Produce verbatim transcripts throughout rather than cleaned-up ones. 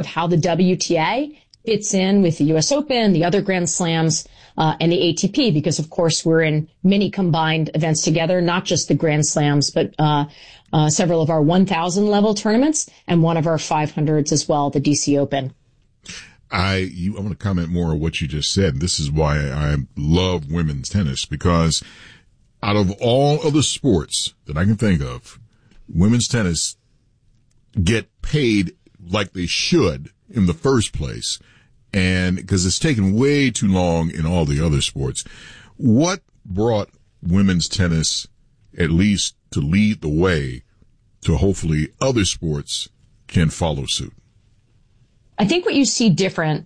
how the W T A fits in with the U S Open, the other Grand Slams, uh, and the A T P, because of course we're in many combined events together, not just the Grand Slams, but, uh, uh, several of our one thousand level tournaments and one of our five hundreds as well, the D C Open. I, you, I want to comment more on what you just said. This is why I love women's tennis, because out of all other sports that I can think of, women's tennis get paid like they should in the first place. And because it's taken way too long in all the other sports. What brought women's tennis at least to lead the way to hopefully other sports can follow suit? I think what you see different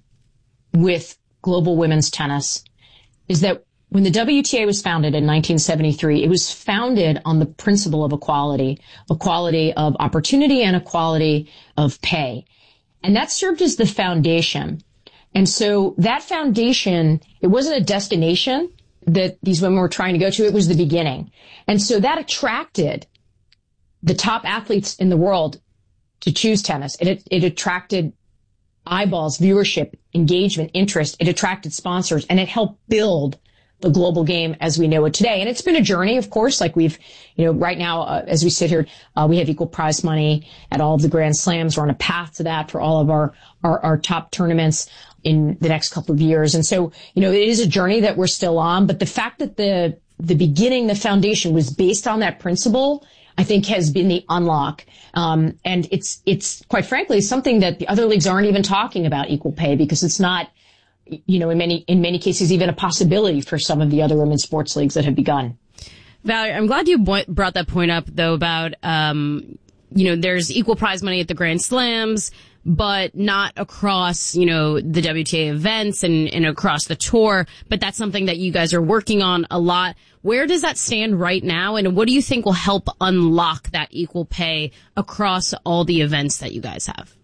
with global women's tennis is that when the W T A was founded in nineteen seventy-three, it was founded on the principle of equality, equality of opportunity and equality of pay. And that served as the foundation. And so that foundation, it wasn't a destination that these women were trying to go to. It was the beginning. And so that attracted the top athletes in the world to choose tennis. It, it attracted eyeballs, viewership, engagement, interest. It attracted sponsors, and it helped build the global game as we know it today. And it's been a journey, of course, like we've, you know, right now, uh, as we sit here, uh, we have equal prize money at all of the Grand Slams. We're on a path to that for all of our, our, our top tournaments in the next couple of years. And so, you know, it is a journey that we're still on, but the fact that the, the beginning, the foundation was based on that principle, I think has been the unlock. Um, and it's, it's quite frankly something that the other leagues aren't even talking about, equal pay, because it's not, you know, in many, in many cases, even a possibility for some of the other women's sports leagues that have begun. Valerie, I'm glad you brought that point up, though, about, um, you know, there's equal prize money at the Grand Slams, but not across, you know, the W T A events and, and across the tour. But that's something that you guys are working on a lot. Where does that stand right now? And what do you think will help unlock that equal pay across all the events that you guys have?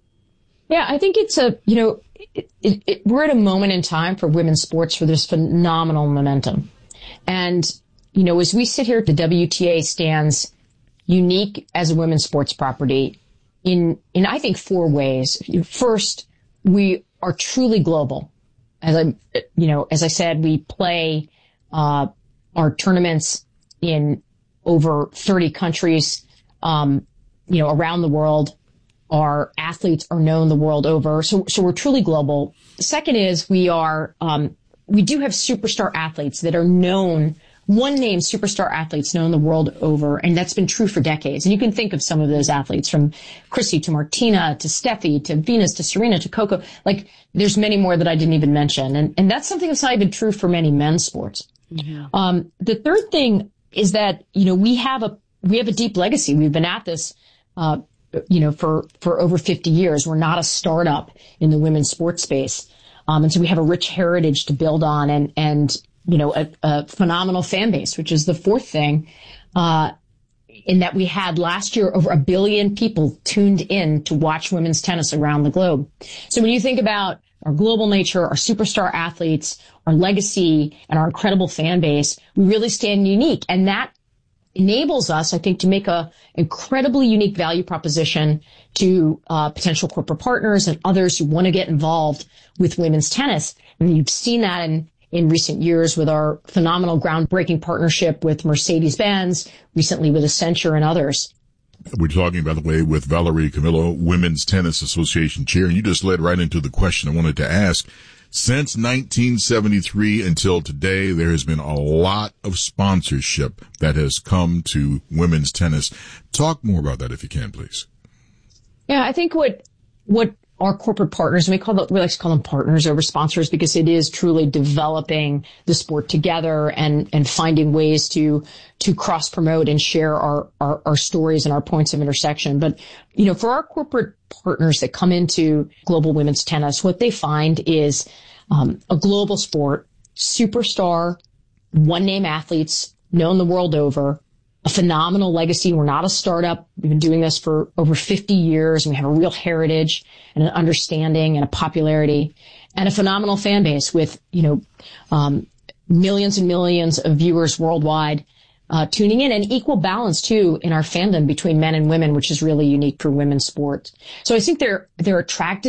Yeah, I think it's a, you know, it, it, it, we're at a moment in time for women's sports where there's phenomenal momentum. And, you know, as we sit here, the W T A stands unique as a women's sports property in, in, I think, four ways. First, we are truly global. As I, you know, as I said, we play, uh, our tournaments in over thirty countries, um, you know, around the world. Our athletes are known the world over. So, so we're truly global. Second is we are, um, we do have superstar athletes that are known, one name superstar athletes known the world over. And that's been true for decades. And you can think of some of those athletes, from Chrissy to Martina to Steffi to Venus to Serena to Coco. Like, there's many more that I didn't even mention. And, and that's something that's not even true for many men's sports. Mm-hmm. Um, the third thing is that, you know, we have a, we have a deep legacy. We've been at this, uh, you know, for, for over fifty years. We're not a startup in the women's sports space. Um, and so we have a rich heritage to build on, and, and, you know, a, a phenomenal fan base, which is the fourth thing, uh, in that we had last year over a billion people tuned in to watch women's tennis around the globe. So when you think about our global nature, our superstar athletes, our legacy, and our incredible fan base, we really stand unique. And that enables us, I think, to make a incredibly unique value proposition to uh, potential corporate partners and others who want to get involved with women's tennis. And you've seen that in, in recent years with our phenomenal groundbreaking partnership with Mercedes-Benz, recently with Accenture and others. We're talking, by the way, with Valerie Camillo, Women's Tennis Association Chair, and you just led right into the question I wanted to ask. Since nineteen seventy-three until today, there has been a lot of sponsorship that has come to women's tennis. Talk more about that if you can, please. Yeah, I think what what our corporate partners, and we call them, we like to call them partners over sponsors, because it is truly developing the sport together and and finding ways to to cross promote and share our, our our stories and our points of intersection. But, you know, for our corporate partners that come into global women's tennis, what they find is um, a global sport, superstar, one-name athletes known the world over, a phenomenal legacy. We're not a startup. We've been doing this for over fifty years, and we have a real heritage and an understanding and a popularity, and a phenomenal fan base with, you know, um, millions and millions of viewers worldwide uh, tuning in, and equal balance too in our fandom between men and women, which is really unique for women's sports. So I think they're they're attracted